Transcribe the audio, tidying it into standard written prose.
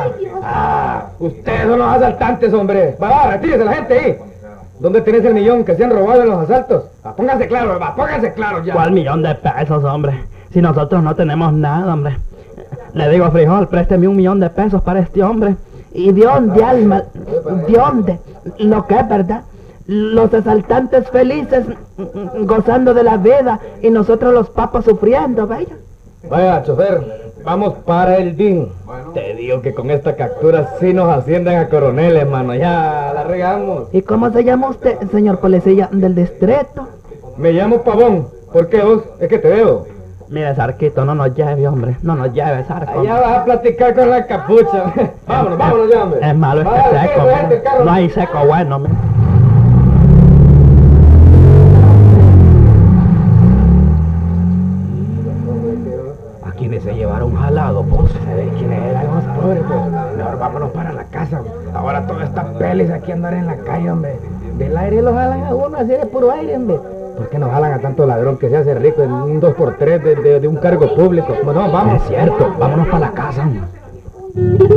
Ustedes son los asaltantes, hombre. Va, retírese la gente ahí. ¿Dónde tenés el millón que se han robado en los asaltos? Pónganse claro, va, pónganse claro ya. ¿Cuál millón de pesos, hombre? Si nosotros no tenemos nada, hombre. Le digo, Frijol, présteme 1 millón de pesos para este hombre. ¿Y de dónde, alma? ¿De dónde? Lo que es verdad. Los asaltantes felices, gozando de la vida, y nosotros los papas sufriendo, ¿vaya? Vaya, chofer, vamos para el DIN. Te digo que con esta captura sí nos ascienden a coroneles, mano. Ya la regamos. ¿Y cómo se llama usted, señor policía del distrito? Me llamo Pavón. ¿Por qué vos? Es que te veo. Mire, Sarquito, no nos lleve, hombre. No nos lleve, Sarco. Allá vas a platicar con la capucha. Vámonos ya, hombre. Es malo este seco. No hay seco bueno, hombre. ¿A quiénes se llevaron jalado, pues? Se ve quiénes eran los pobres, pues. Mejor vámonos para la casa. Ahora todo está pelis aquí andar en la calle, hombre. Del aire los jalan a uno, así de puro aire, hombre. ¿Por qué nos jalan a tanto ladrón que se hace rico en un 2x3 de un cargo público? Bueno, vamos. Es cierto, vámonos para la casa, hombre.